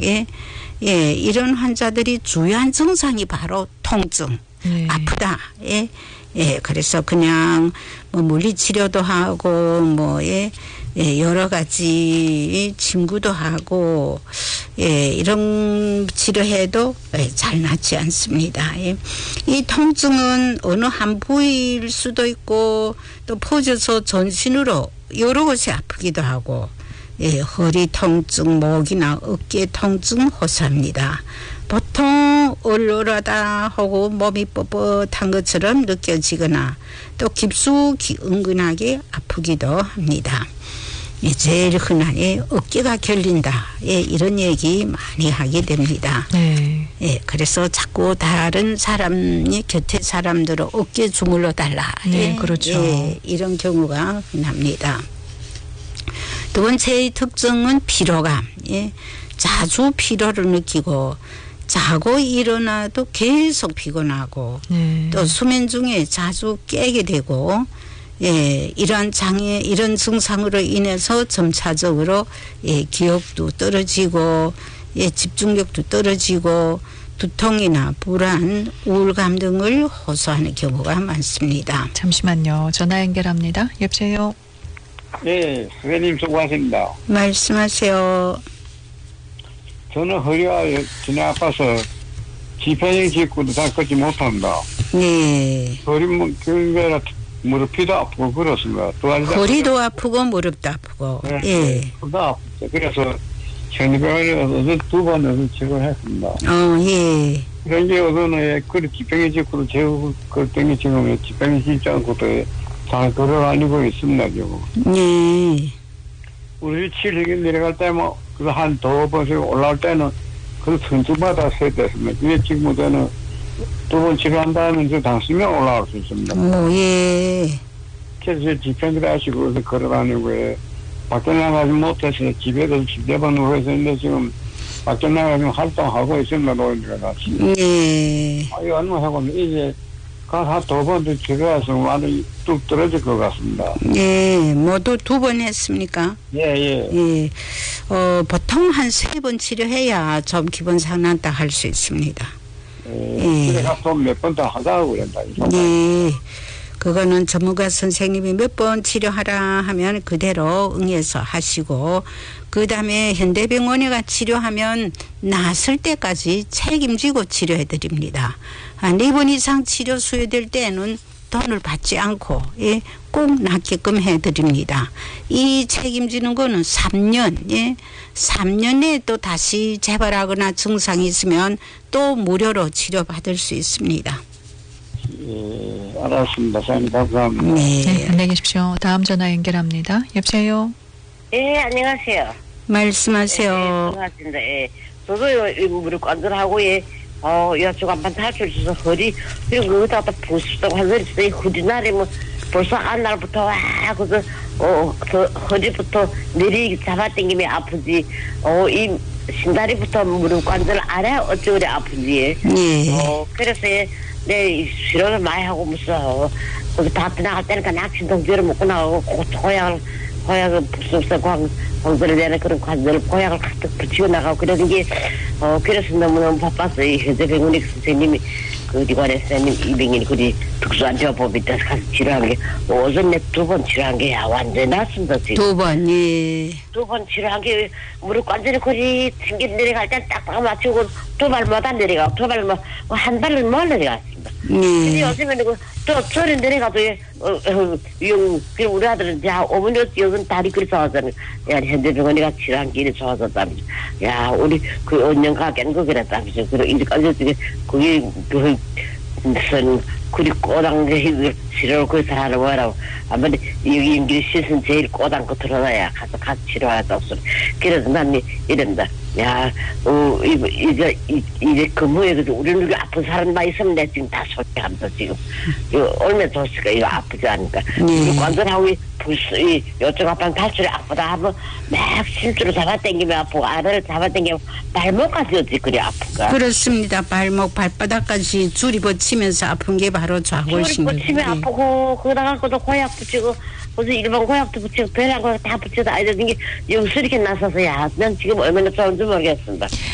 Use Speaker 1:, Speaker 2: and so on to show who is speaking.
Speaker 1: 예, 예, 이런 환자들이 주요한 증상이 바로 통증, 아프다. 예, 예, 그래서 그냥 뭐 물리치료도 하고 뭐 예, 예, 여러 가지 친구도 하고 예, 이런 치료해도 예, 잘 낫지 않습니다. 예. 이 통증은 어느 한 부위일 수도 있고 또 퍼져서 전신으로 여러 곳이 아프기도 하고 예, 허리 통증, 목이나 어깨 통증 호소합니다. 보통 얼얼하다 하고 몸이 뻣뻣한 것처럼 느껴지거나 또 깊숙이 은근하게 아프기도 합니다. 예, 제일 흔한 어깨가 결린다. 예, 이런 얘기 많이 하게 됩니다. 네. 예, 그래서 자꾸 다른 사람이 곁에 사람들은 어깨 주물러 달라.
Speaker 2: 네,
Speaker 1: 예,
Speaker 2: 그렇죠.
Speaker 1: 예, 이런 경우가 흔합니다. 두 번째의 특징은 피로감. 예, 자주 피로를 느끼고 자고 일어나도 계속 피곤하고 또 수면 중에 자주 깨게 되고 예, 이러한 장애, 이런 증상으로 인해서 점차적으로 예, 기억도 떨어지고 예, 집중력도 떨어지고 두통이나 불안, 우울감 등을 호소하는 경우가 많습니다.
Speaker 2: 잠시만요. 전화 연결합니다. 여보세요.
Speaker 3: 네, 선생님 수고하십니다.
Speaker 1: 말씀하세요.
Speaker 3: 저는 허리가 전에 아파서 지편형 직구도 다 걷지 못합니다.
Speaker 1: 네.
Speaker 3: 허리 경계라 무릎도 아프고 그렇습니다.
Speaker 1: 허리도 아프고 무릎도 아프고.
Speaker 3: 네,
Speaker 1: 예.
Speaker 3: 허리도 아프죠. 그래서 현대병원에 가서 2번 치료했습니다.
Speaker 1: 예.
Speaker 3: 그런데 어느 그 지평의 직구도 제우 그 때문에 지금 지평의 진짜 않고도 잘 걸어다니고 있습니다. 지금.
Speaker 1: 네.
Speaker 3: 우리 치료기 내려갈 때면 그 한 두 번씩 올라올 때는 그 선수마다 세대였습니다. 그게 지금부터는 2번 치료한 다음에 저 당시면 올라올 수 있습니다.
Speaker 1: 예.
Speaker 3: 그래서 지평기를 하시고 걸어다니고 밖에 나가지 못해서 집에도 집대번 누워 있었는데 지금 밖에 나가서 활동하고 있습니다. 노인들과 같이.
Speaker 1: 예.
Speaker 3: 이거 얼마 하고 이제 한 2번도 치료해서 완전히 뚝 떨어질 것 같습니다.
Speaker 1: 예, 모두 2번 했습니까?
Speaker 3: 예.
Speaker 1: 예. 보통 한 3번 치료해야 좀 기본 상난다 할 수 있습니다.
Speaker 3: 예. 그래서 또 몇 번 더 하자고 그런다.
Speaker 1: 예. 그거는 전문가 선생님이 몇 번 치료하라 하면 그대로 응해서 하시고 그 다음에 현대병원에 치료하면 나았을 때까지 책임지고 치료해 드립니다. 한 4번 이상 치료 수요될 때는 돈을 받지 않고 예, 꼭 낫게끔 해드립니다. 이 책임지는 거는 3년, 예, 3년에 또 다시 재발하거나 증상이 있으면 또 무료로 치료받을 수 있습니다.
Speaker 3: 예, 알았습니다. 사장님 감사합니다.
Speaker 2: 네, 안녕히 계십시오. 다음 전화 연결합니다. 여보세요.
Speaker 4: 예, 안녕하세요.
Speaker 1: 말씀하세요.
Speaker 4: 예, 반갑습니다. 예, 저도 이 무릎 관절하고 여쪽 한번 다쳐줘서 허리 그리고 거기다가 부수다고 한 소리 있어요. 허리날이 뭐 벌써 한 날부터 와 그래서 그 허리부터 내리 잡아당기면 아프지. 이 신다리부터 무릎 관절 아래 어쩌고 아픈지. 그래서 내 실험을 많이 하고 무슨 거기 밭에 나갈 때니까 낚시동지를 먹고 나가고 고약을 부수서 광들을 내는 그런 관절 고약을 가득 붙이고 나가고 그러는 게 그래서 너무너무 바빴어요. 현대병원의 선생님이 그 어디관에 선생님 200일 그리 특수한 저법이 있어서 가서 치료한 게 오전에 2번 치료한 게 완전히 낫습니다. 지금
Speaker 1: 2번 예.
Speaker 4: 2번 치료한 게 무릎 관절이 거리 생길 내려갈 때 딱딱 맞추고 2발 못 안 내려가고 2발 뭐 한 발을 못 내려갔습니다. 근데 요즘에는 또 저리 내려가도 우리 아들은 어머니 여긴 다리 그리 좋아졌잖아요. 야 현대병원에 가서 치료한 게 이리 좋아졌다면서 야 우리 그 언년 가게는 거 그랬다면서 그리고 이제까지 그게 무슨 그리 꼬당 치료를 거기서 하는 거라고 아무리 여기 임기를 씻은 제일 꼬당 거 들어놔야 가서 치료하자 없어. 그래서 난 이런다. 야, 이제 근무에 우리는 이렇게 아픈 사람 많이 있으면 내 지금 다 소개합니다, 지금. 이거 얼마나 좋을까, 이거 아프지 않으니까. 관절하고 요쪽 아빠는 탈출이 아프다 하면 막 실수로 잡아당기면 아프고, 아래를 잡아당기면 발목까지 어찌 그리 아픈가.
Speaker 1: 그렇습니다. 발목, 발바닥까지 줄이 붙이면서 아픈 게 바로 좌골신경.
Speaker 4: 줄이 붙이면 아프고, 거기다가 또 고약 붙이고, 무슨 일반 고약도 붙이고, 별한 거 다 붙여서 아이들 게 영수리게 나서서, 야, 난 지금 얼마나 좋은지 모르겠습니다.